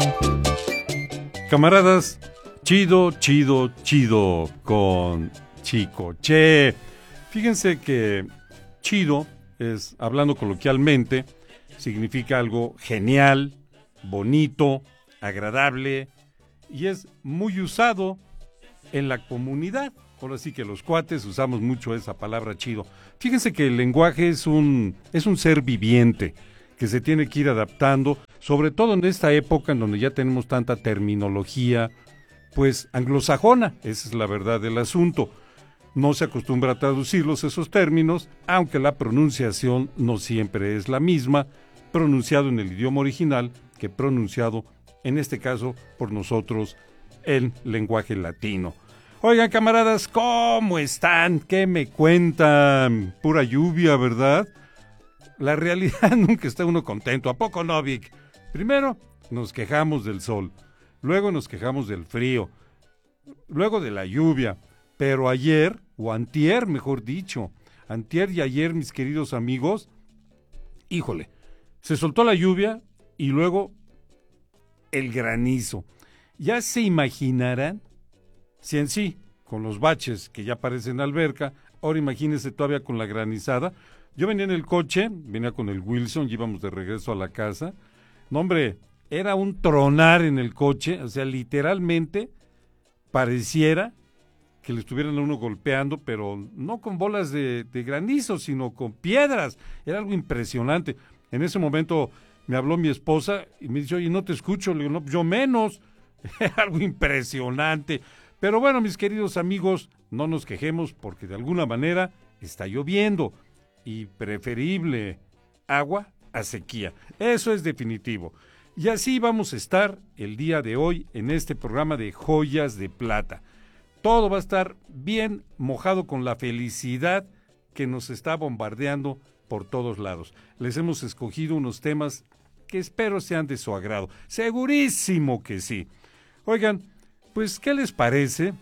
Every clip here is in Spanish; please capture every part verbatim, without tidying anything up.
Camaradas, chido, chido, chido con Chico Che. Fíjense que chido es, hablando coloquialmente, significa algo genial, bonito, agradable y es muy usado en la comunidad. Ahora sí que los cuates usamos mucho esa palabra chido. Fíjense que el lenguaje es un, es un ser viviente que se tiene que ir adaptando, sobre todo en esta época en donde ya tenemos tanta terminología, pues anglosajona, esa es la verdad del asunto. No se acostumbra a traducirlos esos términos, aunque la pronunciación no siempre es la misma, pronunciado en el idioma original que pronunciado, en este caso, por nosotros, en lenguaje latino. Oigan, camaradas, ¿cómo están? ¿Qué me cuentan? Pura lluvia, ¿verdad? La realidad nunca está uno contento, ¿a poco no, Vic? Primero nos quejamos del sol, luego nos quejamos del frío, luego de la lluvia, pero ayer, o antier, mejor dicho, antier y ayer, mis queridos amigos, híjole, se soltó la lluvia y luego el granizo. Ya se imaginarán, si en sí, con los baches que ya parecen alberca, ahora imagínense todavía con la granizada. Yo venía en el coche, venía con el Wilson, y íbamos de regreso a la casa. No, hombre, era un tronar en el coche, o sea, literalmente pareciera que le estuvieran a uno golpeando, pero no con bolas de, de granizo, sino con piedras. Era algo impresionante. En ese momento me habló mi esposa y me dice, oye, no te escucho. Le digo, no, yo menos. Era algo impresionante. Pero bueno, mis queridos amigos, no nos quejemos porque de alguna manera está lloviendo. Y preferible agua a sequía. Eso es definitivo. Y así vamos a estar el día de hoy en este programa de Joyas de Plata. Todo va a estar bien mojado con la felicidad que nos está bombardeando por todos lados. Les hemos escogido unos temas que espero sean de su agrado. Segurísimo que sí. Oigan, pues, ¿qué les parece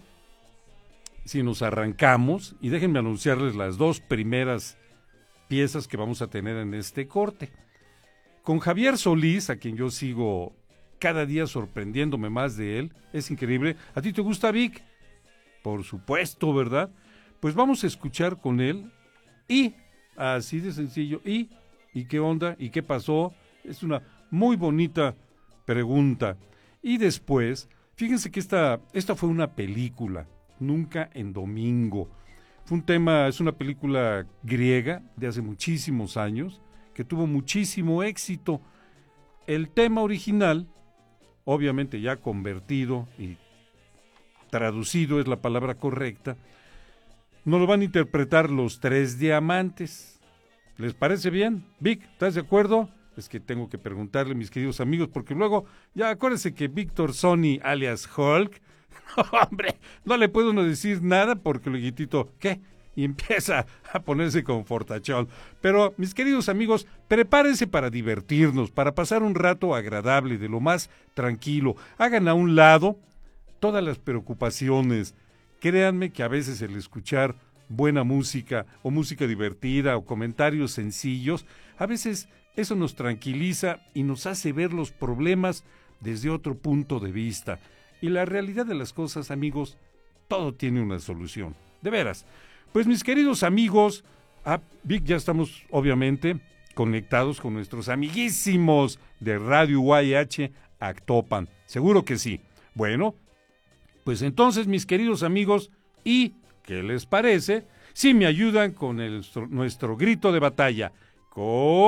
si nos arrancamos? Y déjenme anunciarles las dos primeras piezas que vamos a tener en este corte. Con Javier Solís, a quien yo sigo cada día sorprendiéndome más de él, es increíble. ¿A ti te gusta, Vic? Por supuesto, ¿verdad? Pues vamos a escuchar con él y, así de sencillo, y, ¿y qué onda? ¿Y qué pasó? Es una muy bonita pregunta. Y después, fíjense que esta, esta fue una película, Nunca en Domingo. Fue un tema, es una película griega de hace muchísimos años, que tuvo muchísimo éxito. El tema original, obviamente ya convertido y traducido es la palabra correcta, nos lo van a interpretar los Tres Diamantes. ¿Les parece bien? Vic, ¿estás de acuerdo? Es que tengo que preguntarle, mis queridos amigos, porque luego, ya acuérdense que Víctor Sony, alias Hulk, no, hombre, no le puede uno decir nada porque el guitito, ¿qué? Y empieza a ponerse con fortachón. Pero, mis queridos amigos, prepárense para divertirnos, para pasar un rato agradable, de lo más tranquilo. Hagan a un lado todas las preocupaciones. Créanme que a veces el escuchar buena música, o música divertida, o comentarios sencillos, a veces eso nos tranquiliza y nos hace ver los problemas desde otro punto de vista. Y la realidad de las cosas, amigos, todo tiene una solución. De veras. Pues mis queridos amigos, ah, Vic, ya estamos obviamente conectados con nuestros amiguísimos de Radio U A H Actopan. Seguro que sí. Bueno, pues entonces, mis queridos amigos, ¿y qué les parece si me ayudan con el, nuestro grito de batalla? ¡Con